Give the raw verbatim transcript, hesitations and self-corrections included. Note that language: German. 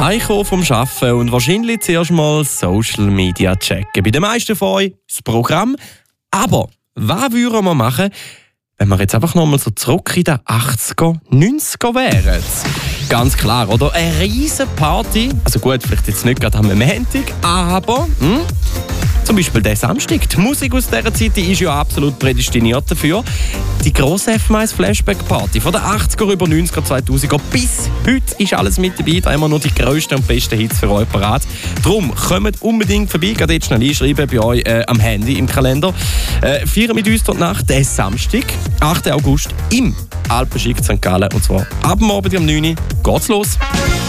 Heimkommen vom Arbeiten und wahrscheinlich zuerst mal Social Media checken. Bei den meisten von euch das Programm. Aber was würden wir machen, wenn wir jetzt einfach nochmal so zurück in den achtziger, neunziger wären? Ganz klar, oder? Eine riesen Party. Also gut, vielleicht jetzt nicht gerade am Montag, aber hm, zum Beispiel der Samstag. Die Musik aus dieser Zeit die ist ja absolut prädestiniert dafür. Die grosse F M eins Flashback Party von den achtziger über neunziger, zweitausender bis heute ist alles mit dabei. Da haben wir nur die grössten und besten Hits für euch parat. Darum kommt unbedingt vorbei. Geht jetzt schnell einschreiben bei euch äh, am Handy im Kalender. Äh, feiern mit uns dort Nacht, den Samstag, achter August im Alpenschick Sankt Gallen. Und zwar ab dem Abend um neun Uhr geht's los.